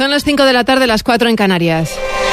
Son las 5 de la tarde, las 4 en Canarias.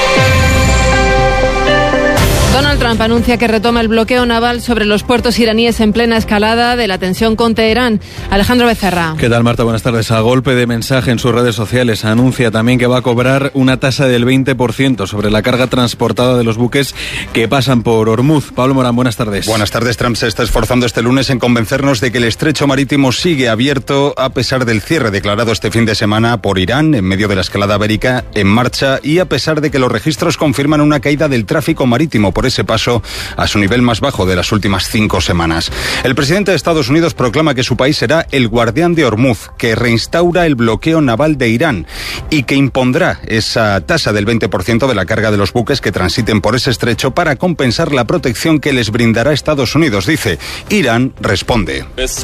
Donald Trump anuncia que retoma el bloqueo naval sobre los puertos iraníes en plena escalada de la tensión con Teherán. Alejandro Becerra. ¿Qué tal, Marta? Buenas tardes. A golpe de mensaje en sus redes sociales anuncia también que va a cobrar una tasa del 20% sobre la carga transportada de los buques que pasan por Ormuz. Pablo Morán, buenas tardes. Buenas tardes. Trump se está esforzando este lunes en convencernos de que el estrecho marítimo sigue abierto a pesar del cierre declarado este fin de semana por Irán en medio de la escalada bélica en marcha y a pesar de que los registros confirman una caída del tráfico marítimo por ese paso a su nivel más bajo de las últimas 5 semanas. El presidente de Estados Unidos proclama que su país será el guardián de Ormuz, que reinstaura el bloqueo naval de Irán y que impondrá esa tasa del 20% de la carga de los buques que transiten por ese estrecho para compensar la protección que les brindará Estados Unidos. Dice, Irán responde.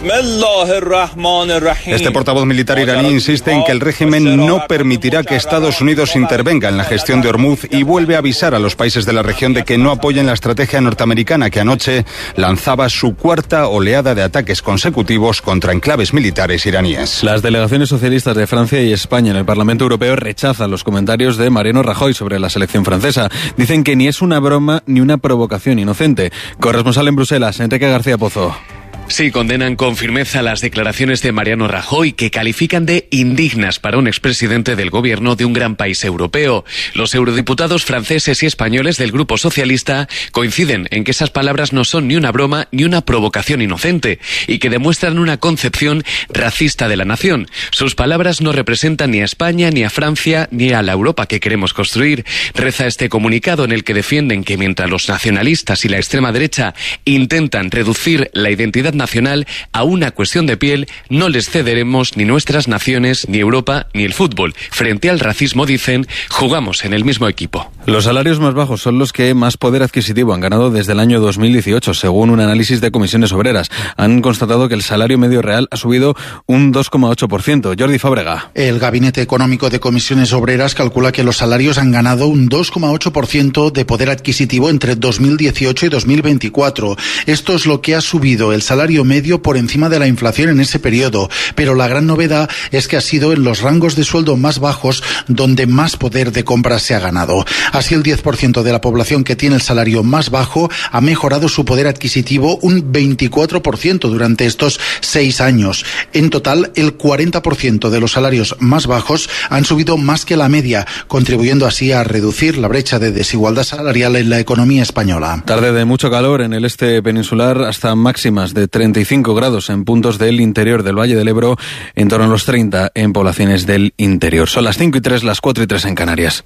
Este portavoz militar iraní insiste en que el régimen no permitirá que Estados Unidos intervenga en la gestión de Ormuz y vuelve a avisar a los países de la región de que no apoyen la estrategia norteamericana que anoche lanzaba su cuarta oleada de ataques consecutivos contra enclaves militares iraníes. Las delegaciones socialistas de Francia y España en el Parlamento Europeo rechazan los comentarios de Mariano Rajoy sobre la selección francesa. Dicen que ni es una broma ni una provocación inocente. Corresponsal en Bruselas, Enrique García Pozo. Sí, condenan con firmeza las declaraciones de Mariano Rajoy, que califican de indignas para un expresidente del gobierno de un gran país europeo. Los eurodiputados franceses y españoles del Grupo Socialista coinciden en que esas palabras no son ni una broma ni una provocación inocente y que demuestran una concepción racista de la nación. Sus palabras no representan ni a España, ni a Francia, ni a la Europa que queremos construir. Reza este comunicado en el que defienden que mientras los nacionalistas y la extrema derecha intentan reducir la identidad nacional a una cuestión de piel, no les cederemos ni nuestras naciones, ni Europa, ni el fútbol. Frente al racismo, dicen, jugamos en el mismo equipo. Los salarios más bajos son los que más poder adquisitivo han ganado desde el año 2018, según un análisis de Comisiones Obreras. Han constatado que el salario medio real ha subido un 2,8%. Jordi Fábrega. El Gabinete Económico de Comisiones Obreras calcula que los salarios han ganado un 2,8% de poder adquisitivo entre 2018 y 2024. Esto es lo que ha subido el salario medio por encima de la inflación en ese periodo, pero la gran novedad es que ha sido en los rangos de sueldo más bajos donde más poder de compra se ha ganado. Así, el 10% de la población que tiene el salario más bajo ha mejorado su poder adquisitivo un 24% durante estos 6 años. En total, el 40% de los salarios más bajos han subido más que la media, contribuyendo así a reducir la brecha de desigualdad salarial en la economía española. Tarde de mucho calor en el este peninsular, hasta máximas de 35 grados en puntos del interior del Valle del Ebro, en torno a los 30 en poblaciones del interior. Son las 5:03, las 4:03 en Canarias.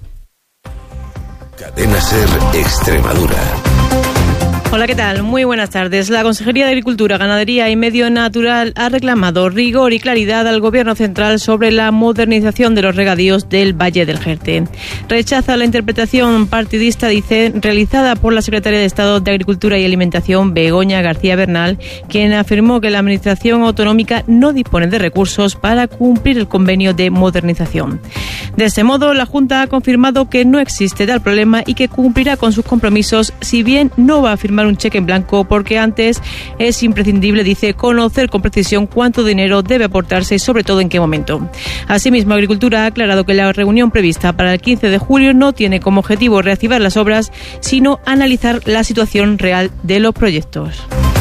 Cadena SER Extremadura. Hola, ¿qué tal? Muy buenas tardes. La Consejería de Agricultura, Ganadería y Medio Natural ha reclamado rigor y claridad al Gobierno central sobre la modernización de los regadíos del Valle del Jerte. Rechaza la interpretación partidista, dice, realizada por la Secretaria de Estado de Agricultura y Alimentación, Begoña García Bernal, quien afirmó que la Administración autonómica no dispone de recursos para cumplir el convenio de modernización. De ese modo, la Junta ha confirmado que no existe tal problema y que cumplirá con sus compromisos, si bien no va a firmar un cheque en blanco, porque antes es imprescindible, dice, conocer con precisión cuánto dinero debe aportarse y sobre todo en qué momento. Asimismo, Agricultura ha aclarado que la reunión prevista para el 15 de julio no tiene como objetivo reactivar las obras, sino analizar la situación real de los proyectos.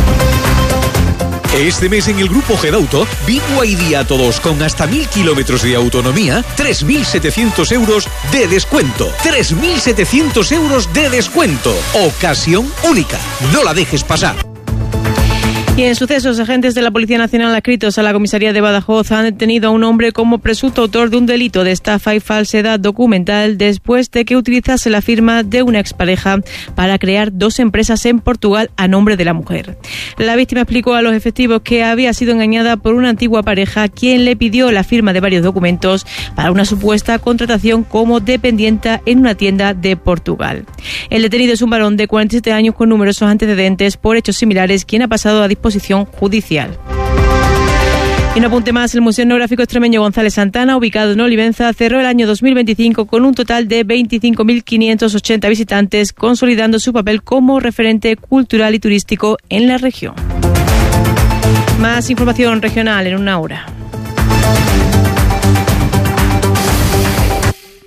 Este mes en el Grupo Gedauto, BYD a todos con hasta 1.000 kilómetros de autonomía, 3.700 euros de descuento. 3.700 euros de descuento. Ocasión única. No la dejes pasar. Y en sucesos, agentes de la Policía Nacional adscritos a la comisaría de Badajoz han detenido a un hombre como presunto autor de un delito de estafa y falsedad documental después de que utilizase la firma de una expareja para crear 2 empresas en Portugal a nombre de la mujer. La víctima explicó a los efectivos que había sido engañada por una antigua pareja, quien le pidió la firma de varios documentos para una supuesta contratación como dependienta en una tienda de Portugal. El detenido es un varón de 47 años con numerosos antecedentes por hechos similares, quien ha pasado a disposición judicial. Y un apunte más, el Museo Etnográfico Extremeño González Santana, ubicado en Olivenza, cerró el año 2025 con un total de 25.580 visitantes, consolidando su papel como referente cultural y turístico en la región. Más información regional en una hora.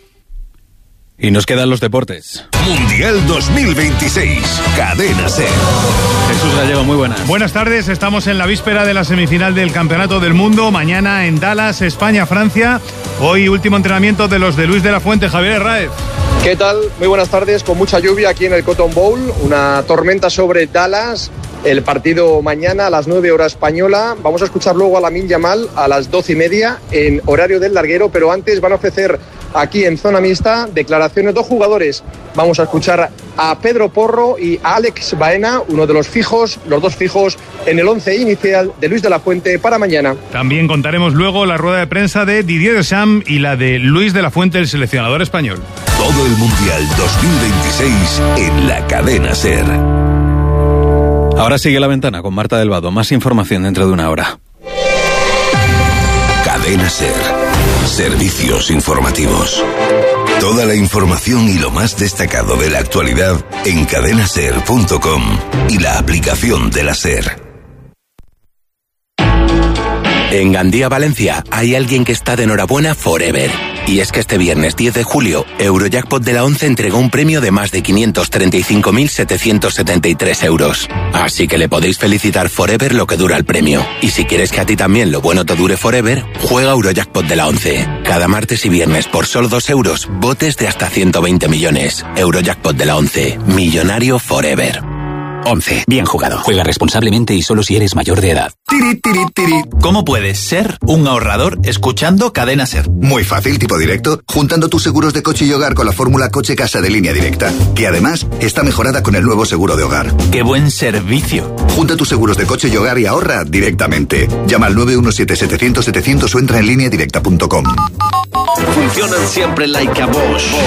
Y nos quedan los deportes. Mundial 2026. Cadena SER. Jesús Gallego, muy buenas. Buenas tardes, estamos en la víspera de la semifinal del Campeonato del Mundo. Mañana en Dallas, España-Francia. Hoy último entrenamiento de los de Luis de la Fuente. Javier Herráez. ¿Qué tal? Muy buenas tardes, con mucha lluvia aquí en el Cotton Bowl, una tormenta sobre Dallas, el partido mañana a las 9 horas española. Vamos a escuchar luego a Lamine Yamal a las 12:30 en horario del larguero, pero antes van a ofrecer aquí en zona mixta declaraciones dos jugadores. Vamos a escuchar a Pedro Porro y a Alex Baena, uno de los dos fijos en el 11 inicial de Luis de la Fuente para mañana. También contaremos luego la rueda de prensa de Didier Deschamps y la de Luis de la Fuente, el seleccionador español. Todo el Mundial 2026 en la Cadena SER. Ahora sigue La Ventana con Marta del Vado. Más información dentro de una hora. Cadena SER. Servicios informativos. Toda la información y lo más destacado de la actualidad en cadenaser.com y la aplicación de la SER. En Gandía, Valencia, hay alguien que está de enhorabuena forever. Y es que este viernes 10 de julio, Eurojackpot de la 11 entregó un premio de más de 535.773 euros. Así que le podéis felicitar forever lo que dura el premio. Y si quieres que a ti también lo bueno te dure forever, juega Eurojackpot de la 11. Cada martes y viernes por solo 2 euros, botes de hasta 120 millones. Eurojackpot de la 11. Millonario forever. 11. Bien jugado. Juega responsablemente y solo si eres mayor de edad. Tiri, tiri, tiri. ¿Cómo puedes ser un ahorrador escuchando Cadena SER? Muy fácil, tipo directo, juntando tus seguros de coche y hogar con la fórmula Coche-Casa de Línea Directa, que además está mejorada con el nuevo seguro de hogar. ¡Qué buen servicio! Junta tus seguros de coche y hogar y ahorra directamente. Llama al 917-700-700 o entra en lineadirecta.com. Funcionan siempre like a Bosch.